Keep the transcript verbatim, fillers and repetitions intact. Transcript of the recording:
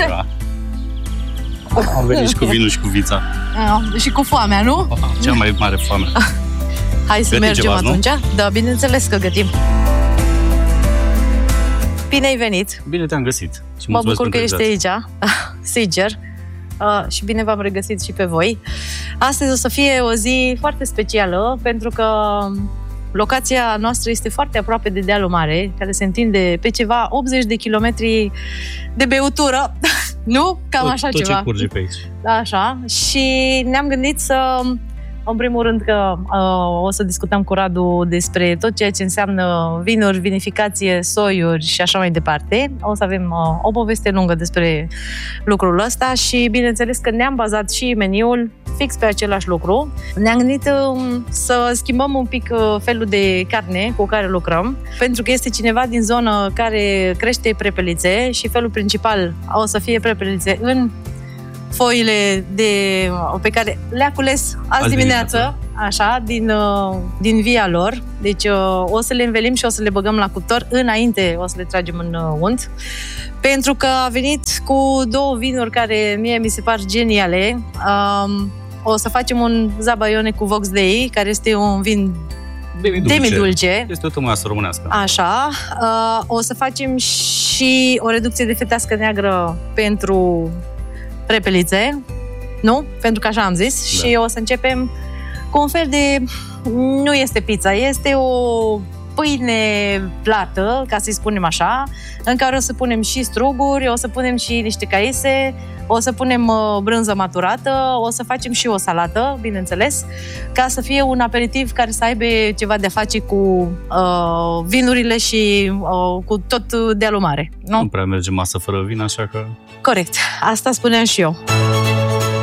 Da. Am venit și cu vinul și cu vița. Uh, și cu foamea, nu? Oh, cea mai mare foame. Hai să Gătim mergem ceva, atunci? Nu? Da, bineînțeles că gătim. Bine ai venit! Bine te-am găsit. Și mă bucur că ești invitație. aici, sincer. Uh, și bine v-am regăsit și pe voi. Astăzi o să fie o zi foarte specială, pentru că locația noastră este foarte aproape de dealul mare, care se întinde pe ceva optzeci de kilometri de beutură, nu? Cam tot, așa tot ceva. Ce curge pe aici. Așa. Și ne-am gândit să, în primul rând, că uh, o să discutăm cu Radu despre tot ceea ce înseamnă vinuri, vinificație, soiuri și așa mai departe. O să avem uh, o poveste lungă despre lucrul ăsta și, bineînțeles, că ne-am bazat și meniul fix pe același lucru. Ne-am gândit uh, să schimbăm un pic uh, felul de carne cu care lucrăm, pentru că este cineva din zonă care crește prepelițe și felul principal o să fie prepelițe în foile de, pe care le-a cules azi, azi dimineață, dimineață, așa, din, din via lor. Deci o să le învelim și o să le băgăm la cuptor. Înainte o să le tragem în unt. Pentru că a venit cu două vinuri care mie mi se par geniale. Um, o să facem un Zabaione cu Vox Dei, care este un vin Demidulce. Demidulce. Este o tămâiasă românească. Așa. Uh, o să facem și o reducție de fetească neagră pentru prepelițe, nu? Pentru că așa am zis. Da. Și o să începem cu un fel de... Nu este pizza, este o pâine plată, ca să-i spunem așa, în care o să punem și struguri, o să punem și niște caise, o să punem uh, brânză maturată, o să facem și o salată, bineînțeles, ca să fie un aperitiv care să aibă ceva de a face cu uh, vinurile și uh, cu tot dealul mare. Nu? Nu prea merge masă fără vin, așa că... Corect. Asta spuneam și eu.